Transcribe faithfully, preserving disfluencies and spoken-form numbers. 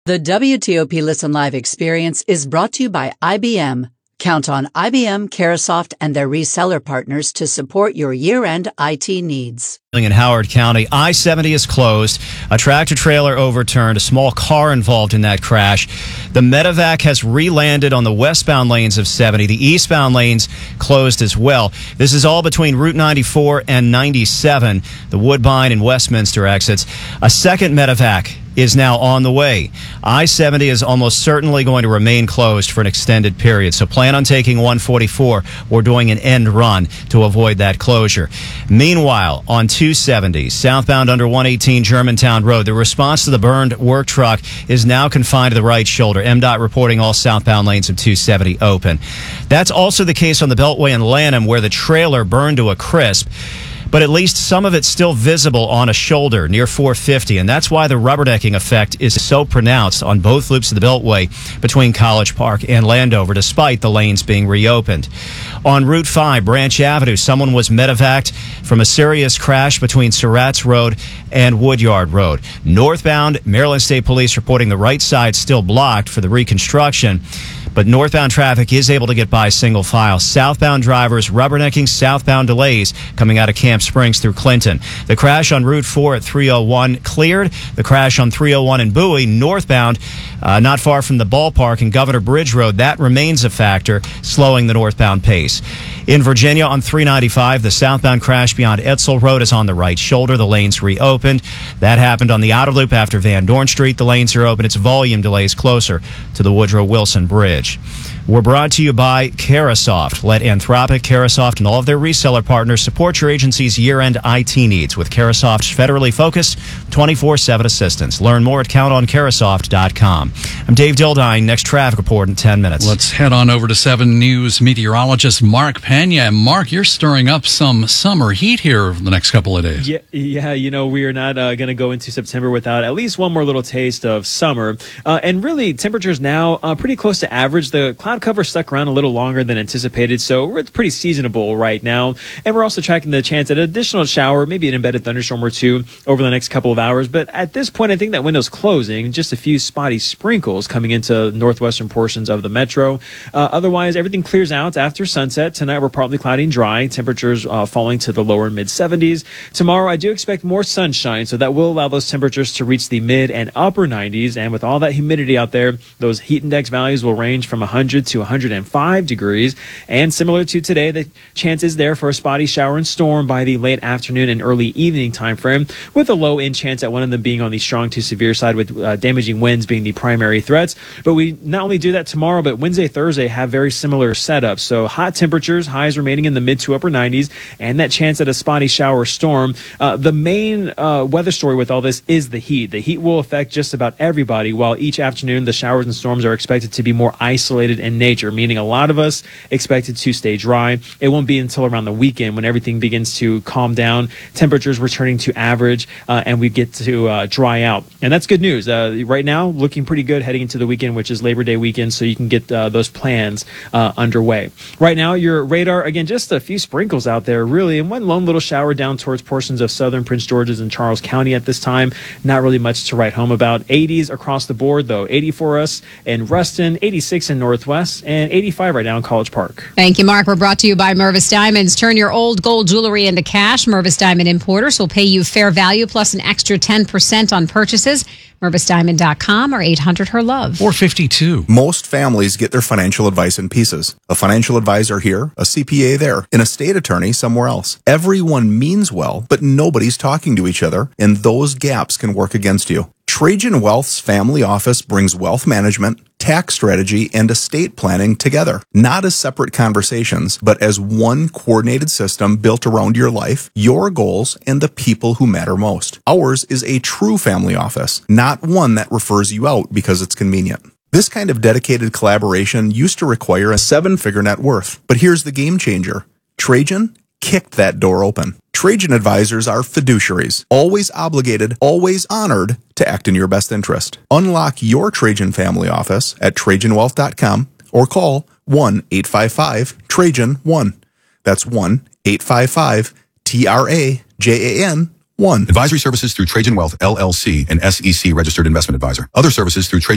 The W T O P Listen Live experience is brought to you by I B M. Count on I B M, Carahsoft, and their reseller partners to support your year-end I T needs. In Howard County, I seventy is closed. A tractor-trailer overturned. A small car involved in that crash. The medevac has re-landed on the westbound lanes of seventy. The eastbound lanes closed as well. This is all between Route ninety-four and ninety-seven, the Woodbine and Westminster exits. A second medevac is now on the way. I seventy is almost certainly going to remain closed for an extended period, so plan on taking one forty-four or doing an end run to avoid that closure. Meanwhile, on two seventy, southbound under one eighteen Germantown Road, the response to the burned work truck is now confined to the right shoulder. M DOT reporting all southbound lanes of two seventy open. That's also the case on the Beltway in Lanham, where the trailer burned to a crisp, but at least some of it's still visible on a shoulder near four fifty, and that's why the rubbernecking effect is so pronounced on both loops of the Beltway between College Park and Landover, despite the lanes being reopened. On Route five, Branch Avenue, someone was medevaced from a serious crash between Surratt's Road and Woodyard Road. Northbound, Maryland State Police reporting the right side still blocked for the reconstruction, but northbound traffic is able to get by single file. Southbound drivers rubbernecking southbound delays coming out of Camp Springs through Clinton. The crash on Route four at three oh one cleared. The crash on three oh one in Bowie, northbound, uh, not far from the ballpark and Governor Bridge Road, that remains a factor, slowing the northbound pace. In Virginia on three ninety-five, the southbound crash beyond Etzel Road is on the right shoulder. The lanes reopened. That happened on the outer loop after Van Dorn Street. The lanes are open. It's volume delays closer to the Woodrow Wilson Bridge. We're brought to you by Carahsoft. Let Anthropic, Carahsoft, and all of their reseller partners support your agency's year-end I T needs with Carasoft's federally focused twenty-four seven assistance. Learn more at count on carasoft dot com. I'm Dave Dildine. Next traffic report in ten minutes. Let's head on over to seven News meteorologist Mark Pena. And Mark, you're stirring up some summer heat here over the next couple of days. Yeah, yeah you know, we are not uh, going to go into September without at least one more little taste of summer. Uh, and really, temperatures now uh, pretty close to average. The cloud cover stuck around a little longer than anticipated, so we're pretty seasonable right now. And we're also tracking the chance at an additional shower, maybe an embedded thunderstorm or two over the next couple of hours. But at this point, I think that window's closing. Just a few spotty sprinkles coming into northwestern portions of the metro. Uh, otherwise, everything clears out after sunset. Tonight, we're partly cloudy and dry. Temperatures uh, falling to the lower and mid seventies. Tomorrow, I do expect more sunshine, so that will allow those temperatures to reach the mid and upper nineties. And with all that humidity out there, those heat index values will range from one hundred to one hundred five degrees. And similar to today, the chance is there for a spotty shower and storm by the late afternoon and early evening time frame, with a low end chance at one of them being on the strong to severe side, with uh, damaging winds being the primary threats. But we not only do that tomorrow, but Wednesday, Thursday have very similar setups. So hot temperatures, highs remaining in the mid to upper nineties, and that chance at a spotty shower or storm. Uh, the main uh, weather story with all this is the heat. The heat will affect just about everybody, while each afternoon the showers and storms are expected to be more isolated in nature, meaning a lot of us expected to stay dry. It won't be until around the weekend when everything begins to calm down, temperatures returning to average, uh, and we get to uh, dry out. And that's good news. Uh, right now, looking pretty good heading into the weekend, which is Labor Day weekend, so you can get uh, those plans uh, underway. Right now, your radar, again, just a few sprinkles out there, really, and one lone little shower down towards portions of southern Prince George's and Charles County at this time. Not really much to write home about. eighties across the board, though. eighty for us in Ruston, eighty-six in Northwest, and eighty-five right now in College Park. Thank you, Mark. We're brought to you by Mervis Diamonds. Turn your old gold jewelry into cash. Mervis Diamond Importers will pay you fair value plus an extra ten percent on purchases. Mervis Diamond dot com or eight hundred her love. four fifty-two. Most families get their financial advice in pieces. A financial advisor here, a C P A there, an estate attorney somewhere else. Everyone means well, but nobody's talking to each other, and those gaps can work against you. Trajan Wealth's family office brings wealth management, tax strategy, and estate planning together, not as separate conversations, but as one coordinated system built around your life, your goals, and the people who matter most. Ours is a true family office, not one that refers you out because it's convenient. This kind of dedicated collaboration used to require a seven-figure net worth, but here's the game changer. Trajan kicked that door open. Trajan advisors are fiduciaries, always obligated, always honored to act in your best interest. Unlock your Trajan family office at Trajan Wealth dot com or call one eight five five Trajan one. That's one eight five five T R A J A N one. Advisory services through Trajan Wealth, L L C, an S E C registered investment advisor. Other services through Trajan